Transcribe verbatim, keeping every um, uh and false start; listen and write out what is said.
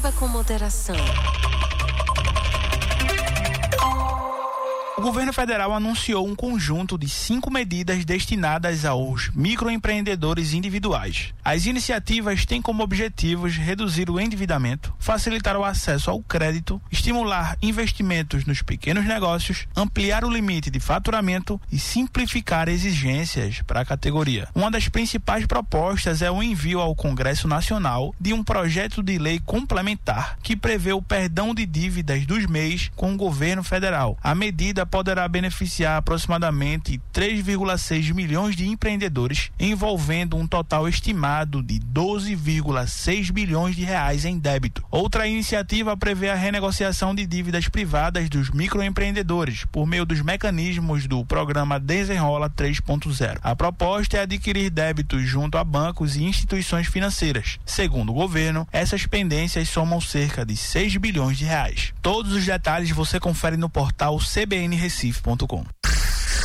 Beba com moderação. O governo federal anunciou um conjunto de cinco medidas destinadas aos microempreendedores individuais. As iniciativas têm como objetivos reduzir o endividamento, facilitar o acesso ao crédito, estimular investimentos nos pequenos negócios, ampliar o limite de faturamento e simplificar exigências para a categoria. Uma das principais propostas é o envio ao Congresso Nacional de um projeto de lei complementar que prevê o perdão de dívidas dos M E Is com o governo federal. A medida poderá beneficiar aproximadamente três vírgula seis milhões de empreendedores, envolvendo um total estimado de doze vírgula seis bilhões de reais em débito. Outra iniciativa prevê a renegociação de dívidas privadas dos microempreendedores por meio dos mecanismos do programa Desenrola três ponto zero. A proposta é adquirir débitos junto a bancos e instituições financeiras. Segundo o governo, essas pendências somam cerca de seis bilhões de reais. Todos os detalhes você confere no portal c b n recife ponto com.